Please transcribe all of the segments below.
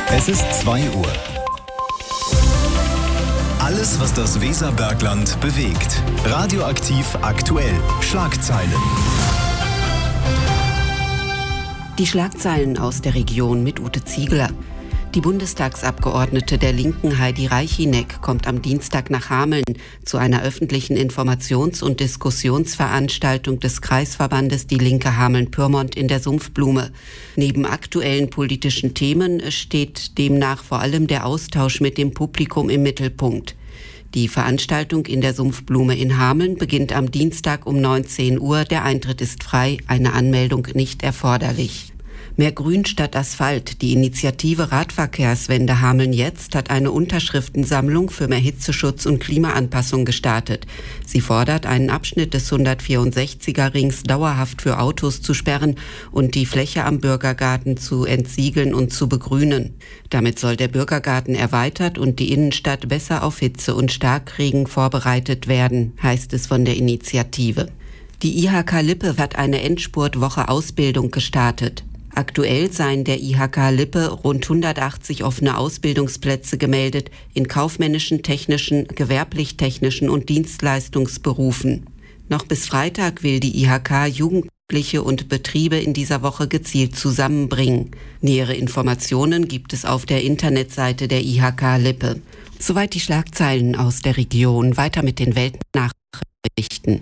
Es ist 2 Uhr. Alles, was das Weserbergland bewegt. Radioaktiv aktuell. Schlagzeilen. Die Schlagzeilen aus der Region mit Ute Ziegler. Die Bundestagsabgeordnete der Linken Heidi Reichineck kommt am Dienstag nach Hameln zu einer öffentlichen Informations- und Diskussionsveranstaltung des Kreisverbandes Die Linke Hameln-Pyrmont in der Sumpfblume. Neben aktuellen politischen Themen steht demnach vor allem der Austausch mit dem Publikum im Mittelpunkt. Die Veranstaltung in der Sumpfblume in Hameln beginnt am Dienstag um 19 Uhr. Der Eintritt ist frei, eine Anmeldung nicht erforderlich. Mehr Grün statt Asphalt. Die Initiative Radverkehrswende Hameln jetzt hat eine Unterschriftensammlung für mehr Hitzeschutz und Klimaanpassung gestartet. Sie fordert, einen Abschnitt des 164er Rings dauerhaft für Autos zu sperren und die Fläche am Bürgergarten zu entsiegeln und zu begrünen. Damit soll der Bürgergarten erweitert und die Innenstadt besser auf Hitze und Starkregen vorbereitet werden, heißt es von der Initiative. Die IHK Lippe hat eine Endspurtwoche Ausbildung gestartet. Aktuell seien der IHK Lippe rund 180 offene Ausbildungsplätze gemeldet in kaufmännischen, technischen, gewerblich-technischen und Dienstleistungsberufen. Noch bis Freitag will die IHK Jugendliche und Betriebe in dieser Woche gezielt zusammenbringen. Nähere Informationen gibt es auf der Internetseite der IHK Lippe. Soweit die Schlagzeilen aus der Region. Weiter mit den Weltnachrichten.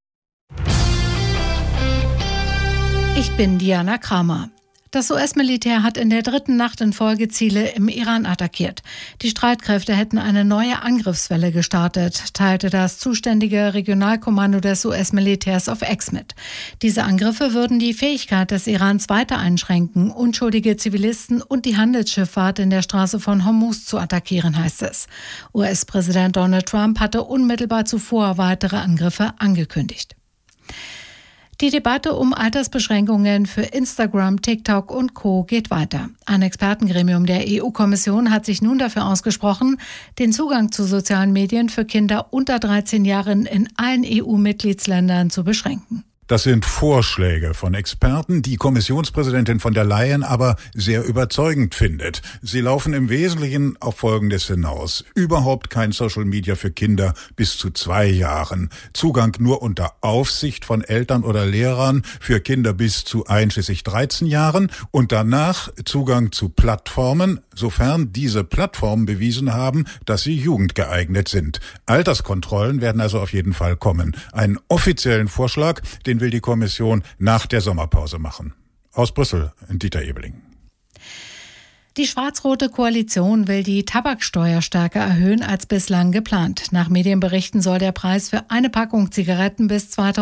Ich bin Diana Kramer. Das US-Militär hat in der 3. Nacht in Folge Ziele im Iran attackiert. Die Streitkräfte hätten eine neue Angriffswelle gestartet, teilte das zuständige Regionalkommando des US-Militärs auf X mit. Diese Angriffe würden die Fähigkeit des Irans weiter einschränken, unschuldige Zivilisten und die Handelsschifffahrt in der Straße von Hormuz zu attackieren, heißt es. US-Präsident Donald Trump hatte unmittelbar zuvor weitere Angriffe angekündigt. Die Debatte um Altersbeschränkungen für Instagram, TikTok und Co. geht weiter. Ein Expertengremium der EU-Kommission hat sich nun dafür ausgesprochen, den Zugang zu sozialen Medien für Kinder unter 13 Jahren in allen EU-Mitgliedsländern zu beschränken. Das sind Vorschläge von Experten, die Kommissionspräsidentin von der Leyen aber sehr überzeugend findet. Sie laufen im Wesentlichen auf Folgendes hinaus. Überhaupt kein Social Media für Kinder bis zu 2 Jahren. Zugang nur unter Aufsicht von Eltern oder Lehrern für Kinder bis zu einschließlich 13 Jahren. Und danach Zugang zu Plattformen, sofern diese Plattformen bewiesen haben, dass sie jugendgeeignet sind. Alterskontrollen werden also auf jeden Fall kommen. Einen offiziellen Vorschlag, den will die Kommission nach der Sommerpause machen. Aus Brüssel, Dieter Ebeling. Die schwarz-rote Koalition will die Tabaksteuer stärker erhöhen als bislang geplant. Nach Medienberichten soll der Preis für eine Packung Zigaretten bis